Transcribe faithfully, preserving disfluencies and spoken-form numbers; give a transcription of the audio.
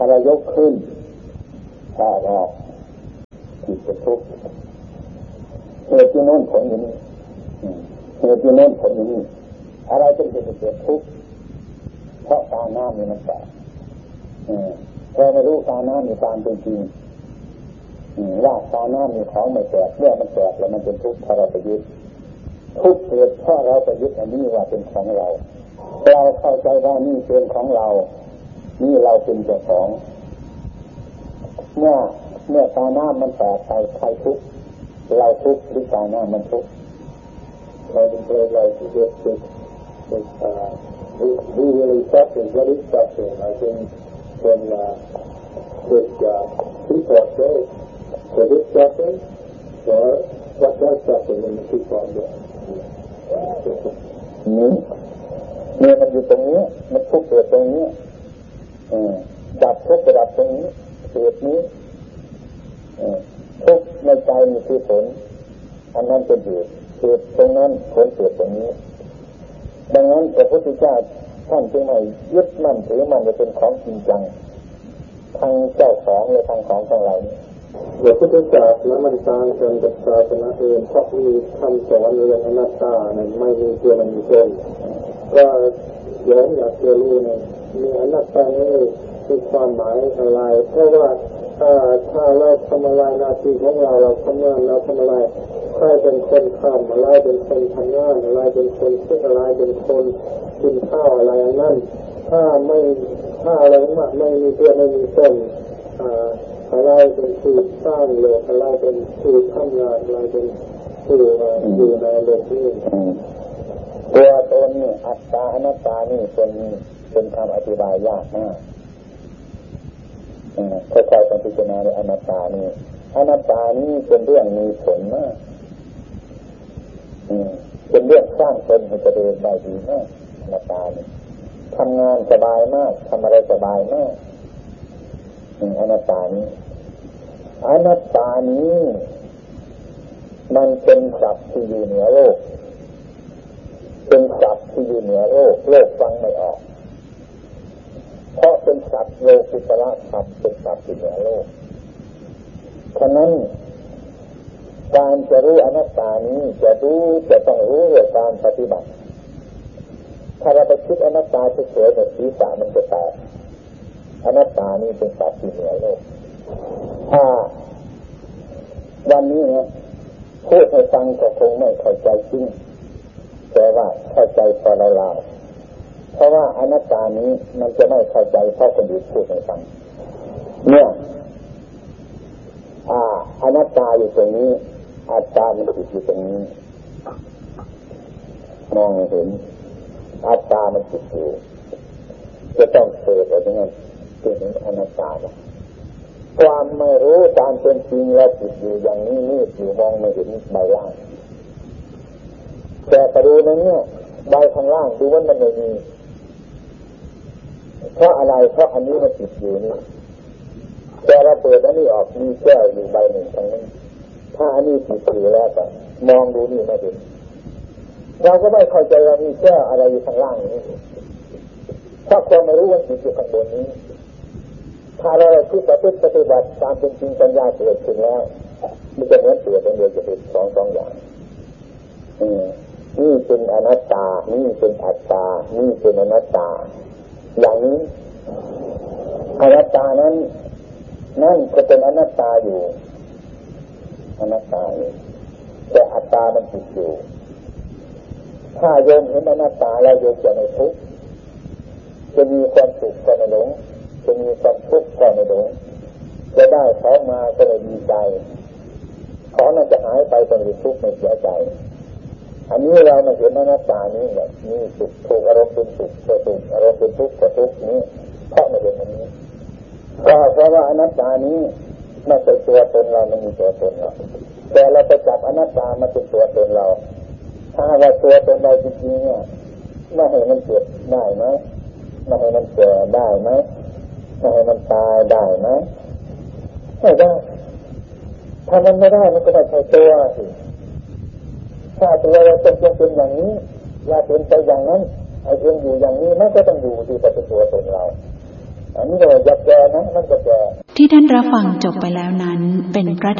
าเรายกขึ้นถ้าเราจิตจะทุกข์เหตุที่โน้นผลอย่างนี้เหตุที่โน้นผลอย่างนี้อะไรเป็นเหตุเกิดทุกข์เพราะตาหน้ามีมันแตกเราไม่รู้ตาหน้ามีความเป็นจริงว่าตาหน้ามีของไม่แตกเมื่อมันแตกแล้วมันเป็นทุกข์เพราะเราไปยึดทุกข์เกิดเพราะเราไปยึดอันนี้ว่าเป็นของเราเราเข้าใจว่านี่เป็นของเรานี่เราเป็นเจ้าของเมื่อเมื่อตาหน้ามันแตกไปใครทุกข์เราทุกข์หรือตาหน้ามันทุกข์เราเป็นเพื่อนเราที่เกิดทุกข์ we we really suffering what is suffering I think when uh, with uh, people say for this suffering or what does suffering in the people are doing นี่เนี่ยมันอยู่ตรงนี้มันทุกข์เกิดตรงนี้ดับทุกข์ดับตรงนี้เหตุนี้ทุกข์ในใจมีคือผลอันนั้นเป็นเหตุเหตุตรงนั้นผลเกิดตรงนี้ดังนั้นพระพุทธเจ้าท่านจึงให้ยึดมั่นถือมันจะเป็นของจริงจังทางเจ้าของและทางของทั้งหลายพระพุทธเจ้าแล้วมันต่างกันกับศาสนาอื่นเพราะมีคำสอนเรื่องอนัตตาเนี่ยไม่มีตัวมันมีตนก็โยมอยากจะรู้เนี่ยมีอนัตตานี่คือความหมายอะไรเพราะว่าถ้าถ้าเราทำอะไรหน้าที่ของเราเราทำงานเราทำอะไรใครเป็นคนทำอะไรเป็นคนทำงานอะไรเป็นคนคิดอะไรเป็นคนกินข้าวอะไรนั่นถ้าไม่ถ้าอะไรมากไม่มีตัวไม่มีต้นอะไรเป็นผู้สร้างโลกอะไรเป็นผู้ทำงานอะไรเป็นผู้อยู่ในโลกนี้ตัวตนนี่อัตตาอนัตตานี่เป็นเป็นคำอธิบายยากมากค่อยๆพิจารณาในอนัตตานี่อนัตตานี่เป็นเรื่องมีผลมากเป็นเรื่องสร้างตนให้เจริญได้ดีมากอนัตตานี่ทำงานสบายมากทำอะไรสบายมากอนัตตานี้อนัตตานี้มันเป็นศัพท์ที่อยู่เหนือโลกเป็นศัพท์ที่อยู่เหนือโลกโลกฟังไม่ออกเพราะเป็นศัพท์โลกุตระศัพท์เป็นศัพท์ที่เหนือโลกฉะนั้นการจะรู้อนัตตานี้จะรู้จะต้องรู้เรื่องการปฏิบัติถ้าเราไปคิดอนัตตาเฉยๆแบบศีรษะมันจะแตกอนัตตานี้เป็นศัพท์ที่เหนือโลกถ้าวันนี้นะพูดให้ฟังก็คงไม่เข้าใจจริงแต่ว่าเข้าใจพอเราๆเพราะว่าอนัตตานี้มันจะไม่เข้าใจเพราะคนอื่นพูดให้ฟังเนี่ยอ่าอนัตตาอยู่ตรงนี้อัตตามันติดอยู่ตรงนี้มองไม่เห็นอัตตามันติดอยู่จะต้องเกิดอะไรอย่างนั้นถึงอนัตตาความไม่รู้ตามเป็นจริงแล้วติดอยู่อย่างนี้นี่อยู่มองไม่เห็นใบล่างแต่ไปดูนะเนี่ยใบข้างล่างดูว่ามันไม่มีเพราะอะไรเพราะอันนี้มันติดอยู่นี่แต่เราเปิดอันนี้ออกมีแก้วอยู่ใบหนึ่งตรงนี้ถ้าอันนี้ติดอยู่แล้วก็มองดูนี่ไม่เห็นเราก็ไม่เข้าใจว่ามีแก้วอะไรอยู่ข้างล่างนี้เพราะความไม่รู้ว่าติดอยู่ข้างบนนี้ถ้าเราคิดปฏิบัติตามเป็นจริงปัญญาเกิดขึ้นแล้วมันจะเหมือนเปลี่ยนเป็นเดียวจะเป็นสองสองอย่างนี่เป็นอนัตตานี่เป็นอัตตานี่เป็นอนัตตาอย่างนี้อนัตตานั้นนั่นก็เป็นอนัตตาอยู่อนัตตาอยู่แต่อัตตามันติดอยู่ถ้าโยมเห็นอนัตตาแล้วโยมจะไม่ทุกข์จะมีความสุขก็ไม่หลงจะมีความทุกข์ก็ไม่หลงจะได้ของมาก็ไม่ดีใจของนั้นจะหายไปก็ไม่ทุกข์ไม่เสียใจอันนี้เรามาเห็นอนัตตานี้แบบมีสุขถูกอารมณ์เป็นสุขก็สุขอารมณ์เป็นทุกข์ก็ทุกข์นี้เพราะไม่เห็นอันนี้ก็เพราะว่าอนัตตานี้ไม่ใช่ตัวตนเราไม่มีตัวตนเราแต่เราไปจับอนัตตามาเป็นตัวตนเราถ้าว่าตัวตนเราจริงๆเนี่ยไม่ให้มันเกิดได้ไหมไม่ให้มันแก่ได้ไหมไม่ให้มันตายได้ไหมไม่ได้ถ้ามันไม่ได้มันก็ไม่ใช่ตัวสิถ้าตัวเราเป็นจงเป็นอย่างนี้อย่าเป็นไปอย่างนั้นไอ้เองอยู่อย่างนี้มันก็ต้องอยู่ที่เป็นตัวตนเราอันนี้เราจะแก่นะมันจะแก่ที่ท่านรับฟังจบไปแล้วนั้นเป็นพระ